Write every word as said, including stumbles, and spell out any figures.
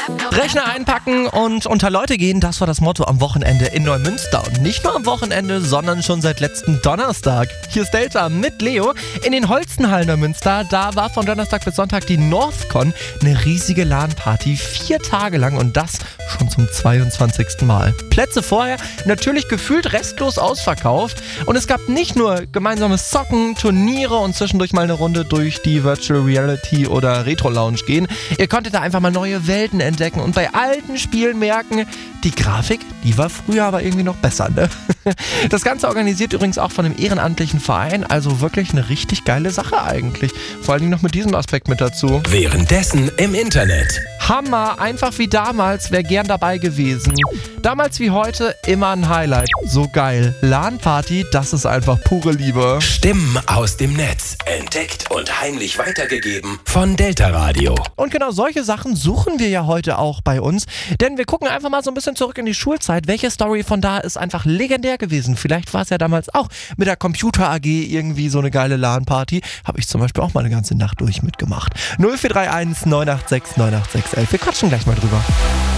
Rechner einpacken und unter Leute gehen, das war das Motto am Wochenende in Neumünster. Und nicht nur am Wochenende, sondern schon seit letzten Donnerstag. Hier ist Delta mit Leo. In den Holstenhallen Neumünster, da war von Donnerstag bis Sonntag die Northcon, eine riesige LAN-Party, vier Tage lang und das schon zum zweiundzwanzigsten Mal. Plätze vorher natürlich gefühlt restlos ausverkauft und es gab nicht nur gemeinsames Zocken, Turniere und zwischendurch mal eine Runde durch die Virtual Reality oder Retro Lounge gehen. Ihr konntet da einfach mal neue Welten entdecken und bei alten Spielen merken, die Grafik, die war früher aber irgendwie noch besser, ne? Das Ganze organisiert übrigens auch von einem ehrenamtlichen Verein, also wirklich eine richtig geile Sache eigentlich. Vor allen Dingen noch mit diesem Aspekt mit dazu. Währenddessen im Internet. Hammer, einfach wie damals, wäre gern dabei gewesen. Damals wie heute immer ein Highlight. So geil. LAN-Party, das ist einfach pure Liebe. Stimmen aus dem Netz. Entdeckt und heimlich weitergegeben von Delta Radio. Und genau solche Sachen suchen wir ja heute auch bei uns. Denn wir gucken einfach mal so ein bisschen zurück in die Schulzeit. Welche Story von da ist einfach legendär gewesen? Vielleicht war es ja damals auch mit der Computer A G irgendwie so eine geile LAN-Party. Habe ich zum Beispiel auch mal eine ganze Nacht durch mitgemacht. null vier drei eins neun acht sechs neun acht sechs elf. Wir quatschen gleich mal drüber.